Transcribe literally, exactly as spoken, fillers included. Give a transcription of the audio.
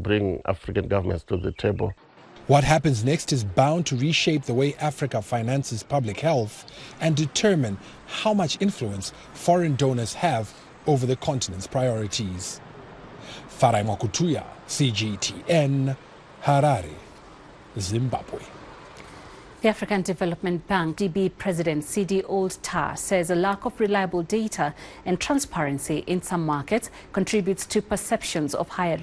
bring African governments to the table. What happens next is bound to reshape the way Africa finances public health and determine how much influence foreign donors have over the continent's priorities. Farai Mwakutuya, C G T N, Harare, Zimbabwe. The African Development Bank D B President Sidi Ould Tah says a lack of reliable data and transparency in some markets contributes to perceptions of higher